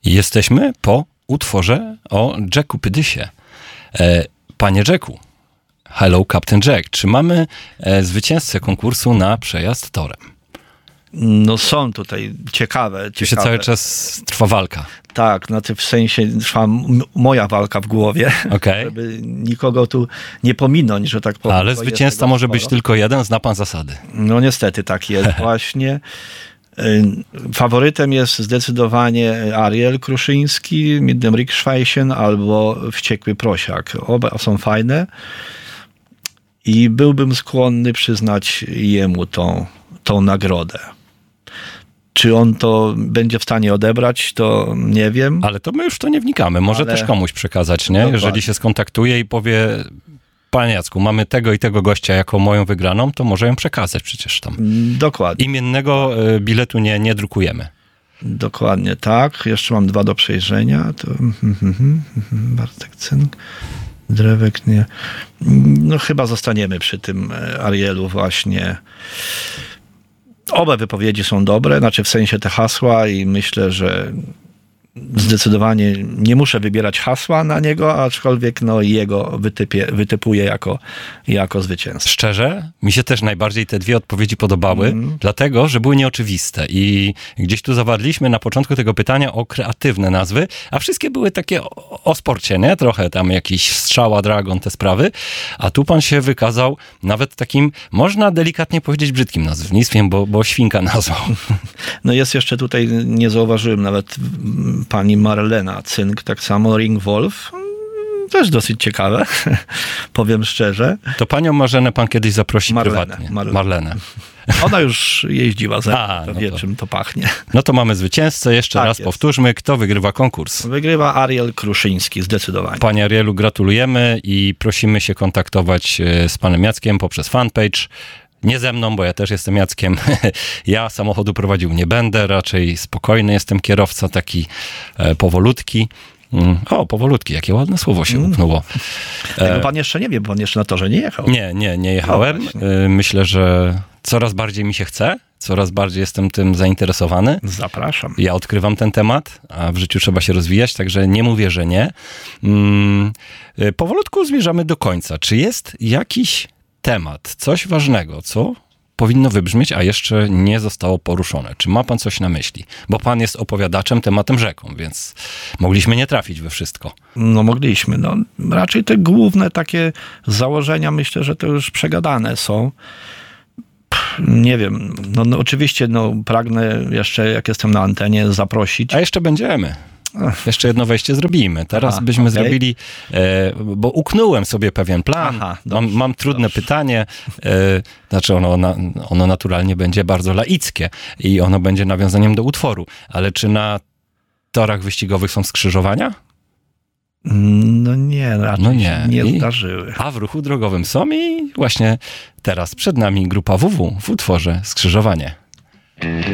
Jesteśmy po utworze o Jacku Pydysie. Panie Jacku, hello Captain Jack, czy mamy zwycięzcę konkursu na przejazd torem? No są tutaj ciekawe. Tu się cały czas trwa walka. Tak, w sensie trwa moja walka w głowie, żeby nikogo tu nie pominąć, że tak powiem. Ale zwycięzca może być tylko jeden, zna pan zasady. No niestety tak jest właśnie. Faworytem jest zdecydowanie Ariel Kruszyński, mit dem Rückschweichen albo Wściekły Prosiak. Oba są fajne i byłbym skłonny przyznać jemu tą nagrodę. Czy on to będzie w stanie odebrać, to nie wiem. Ale to my już w to nie wnikamy. Może też komuś przekazać, nie? Dokładnie. Jeżeli się skontaktuje i powie, panie Jacku, mamy tego i tego gościa jako moją wygraną, to może ją przekazać przecież tam. Dokładnie. Imiennego biletu nie drukujemy. Dokładnie tak. Jeszcze mam 2 do przejrzenia. To Bartek Cynk. Drewek nie. No chyba zostaniemy przy tym Arielu właśnie. Oba wypowiedzi są dobre, znaczy w sensie te hasła i myślę, że zdecydowanie nie muszę wybierać hasła na niego, aczkolwiek jego wytypuję jako zwycięzcę. Szczerze, mi się też najbardziej te 2 odpowiedzi podobały, dlatego, że były nieoczywiste i gdzieś tu zawarliśmy na początku tego pytania o kreatywne nazwy, a wszystkie były takie o sporcie, nie? Trochę tam jakiś Strzała, Dragon, te sprawy, a tu pan się wykazał nawet takim, można delikatnie powiedzieć, brzydkim nazewnictwem, bo świnka nazwał. No jest jeszcze tutaj, nie zauważyłem nawet pani Marlena Cynk, tak samo Ring Wolf. Też dosyć ciekawe, powiem szczerze. To panią Marzenę pan kiedyś zaprosi prywatnie. Marlenę. Ona już jeździła za no wie czym to pachnie. No to mamy zwycięzcę. Jeszcze raz powtórzmy, kto wygrywa konkurs. Wygrywa Ariel Kruszyński, zdecydowanie. Panie Arielu, gratulujemy i prosimy się kontaktować z panem Jackiem poprzez fanpage. Nie ze mną, bo ja też jestem Jackiem. Ja samochodu prowadził nie będę, raczej spokojny jestem kierowca, taki powolutki. Powolutki, jakie ładne słowo się upnęło. Tego pan jeszcze nie wie, bo pan jeszcze na torze nie jechał. Nie jechałem. Myślę, że coraz bardziej mi się chce, coraz bardziej jestem tym zainteresowany. Zapraszam. Ja odkrywam ten temat, a w życiu trzeba się rozwijać, także nie mówię, że nie. Powolutku zmierzamy do końca. Czy jest jakiś temat, coś ważnego, co powinno wybrzmieć, a jeszcze nie zostało poruszone? Czy ma pan coś na myśli? Bo pan jest opowiadaczem, tematem rzeką, więc mogliśmy nie trafić we wszystko. No mogliśmy. Raczej te główne takie założenia, myślę, że to już przegadane są. Nie wiem. Oczywiście pragnę jeszcze, jak jestem na antenie, zaprosić. A jeszcze będziemy. Jeszcze jedno wejście zrobimy. Teraz byśmy zrobili, bo uknąłem sobie pewien plan. Mam trudne pytanie. Znaczy ono naturalnie będzie bardzo laickie i ono będzie nawiązaniem do utworu. Ale czy na torach wyścigowych są skrzyżowania? No nie, raczej nie zdarzyły. A w ruchu drogowym są i właśnie teraz przed nami grupa WW w utworze Skrzyżowanie.